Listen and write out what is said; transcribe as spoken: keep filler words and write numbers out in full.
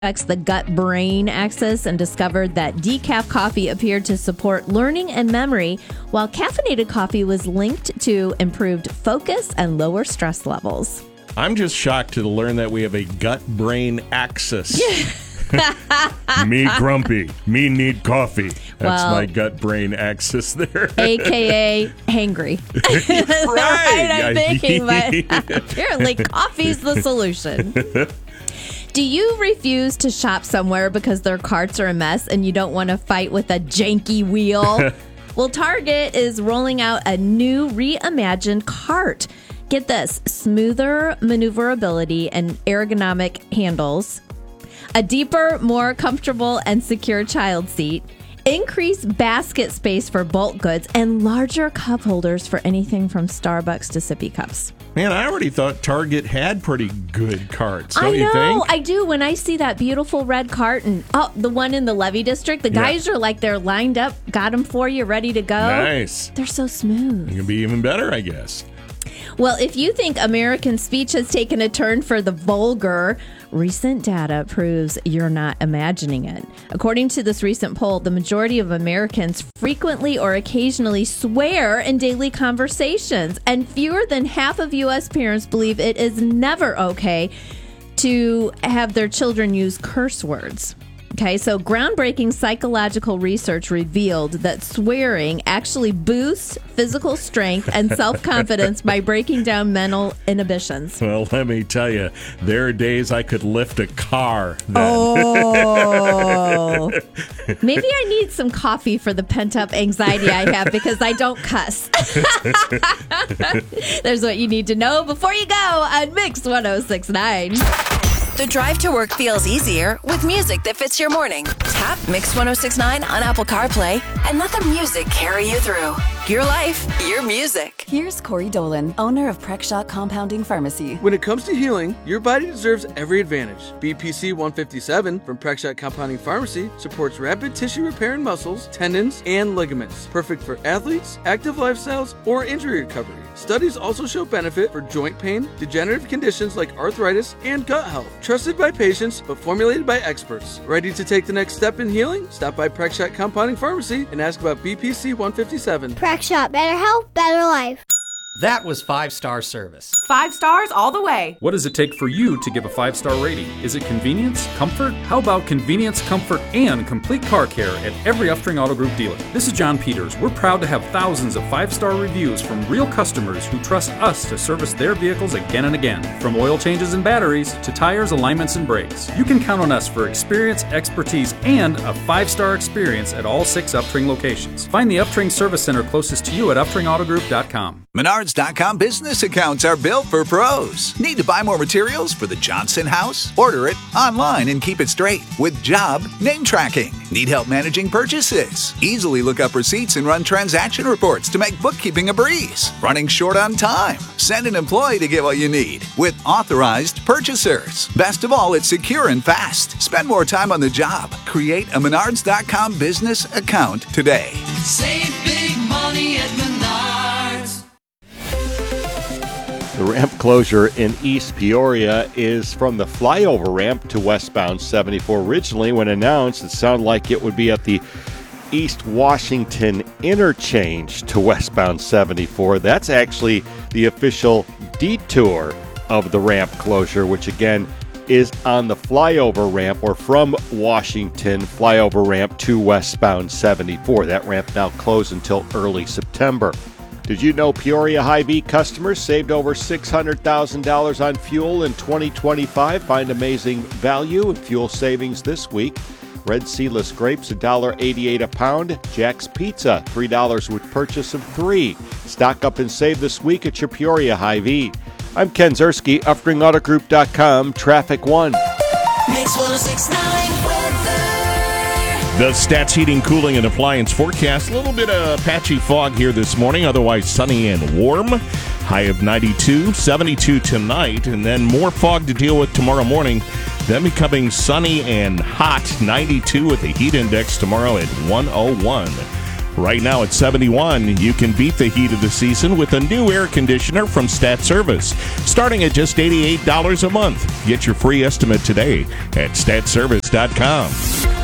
the gut-brain axis and discovered that decaf coffee appeared to support learning and memory, while caffeinated coffee was linked to improved focus and lower stress levels. I'm just shocked to learn that we have a gut-brain axis. Me grumpy. Me need coffee. That's well, my gut-brain axis there. A K A hangry. That's right. right I'm thinking, but apparently coffee's the solution. Do you refuse to shop somewhere because their carts are a mess and you don't want to fight with a janky wheel? Well, Target is rolling out a new reimagined cart. Get this, smoother maneuverability and ergonomic handles, a deeper, more comfortable and secure child seat, increased basket space for bulk goods, and larger cup holders for anything from Starbucks to sippy cups. Man, I already thought Target had pretty good carts, don't I know, you think? I do. When I see that beautiful red cart, and oh, the one in the Levy District, the guys yeah. are like they're lined up, got them for you, ready to go. Nice. They're so smooth. It can be even better, I guess. Well, if you think American speech has taken a turn for the vulgar, recent data proves you're not imagining it. According to this recent poll, the majority of Americans frequently or occasionally swear in daily conversations, and fewer than half of U S parents believe it is never okay to have their children use curse words. Okay, so groundbreaking psychological research revealed that swearing actually boosts physical strength and self-confidence by breaking down mental inhibitions. Well, let me tell you, there are days I could lift a car. Then. Oh. Maybe I need some coffee for the pent-up anxiety I have because I don't cuss. There's what you need to know before you go on Mix one oh six point nine. The drive to work feels easier with music that fits your morning. Tap Mix one oh six point nine on Apple CarPlay and let the music carry you through. Your life, your music. Here's Corey Dolan, owner of Prexshot Compounding Pharmacy. When it comes to healing, your body deserves every advantage. B P C one fifty-seven from Prexshot Compounding Pharmacy supports rapid tissue repair in muscles, tendons, and ligaments. Perfect for athletes, active lifestyles, or injury recovery. Studies also show benefit for joint pain, degenerative conditions like arthritis, and gut health. Trusted by patients, but formulated by experts. Ready to take the next step in healing? Stop by Prexshot Compounding Pharmacy and ask about B P C one fifty-seven. Prexshot, better health, better life. That was five-star service. Five stars all the way. What does it take for you to give a five-star rating? Is it convenience? Comfort? How about convenience, comfort, and complete car care at every Upstring Auto Group dealer? This is John Peters. We're proud to have thousands of five-star reviews from real customers who trust us to service their vehicles again and again. From oil changes and batteries to tires, alignments, and brakes. You can count on us for experience, expertise, and a five-star experience at all six Upstring locations. Find the Upstring Service Center closest to you at upstring auto group dot com. Menards dot com business accounts are built for pros. Need to buy more materials for the Johnson house? Order it online and keep it straight with job name tracking. Need help managing purchases? Easily look up receipts and run transaction reports to make bookkeeping a breeze. Running short on time? Send an employee to get what you need with authorized purchasers. Best of all, it's secure and fast. Spend more time on the job. Create a Menards dot com business account today. Save big money at Menards. The ramp closure in East Peoria is from the flyover ramp to westbound seventy-four. Originally, when announced, it sounded like it would be at the East Washington interchange to westbound seventy-four. That's actually the official detour of the ramp closure, which again is on the flyover ramp or from Washington flyover ramp to westbound seventy-four. That ramp now closed until early September. Did you know Peoria Hy-Vee customers saved over six hundred thousand dollars on fuel in twenty twenty-five? Find amazing value and fuel savings this week. Red Seedless grapes, one dollar eighty-eight a pound. Jack's Pizza, three dollars with purchase of three. Stock up and save this week at your Peoria Hy-Vee. I'm Ken Zerski, upstring auto group dot com, Traffic One. Mix one oh six point nine weather. The Stats Heating, Cooling, and Appliance forecast. A little bit of patchy fog here this morning, otherwise sunny and warm. High of ninety-two, seventy-two tonight, and then more fog to deal with tomorrow morning. Then becoming sunny and hot, ninety-two with the heat index tomorrow at one oh one. Right now at seventy-one, you can beat the heat of the season with a new air conditioner from Stat Service, starting at just eighty-eight dollars a month. Get your free estimate today at stat service dot com.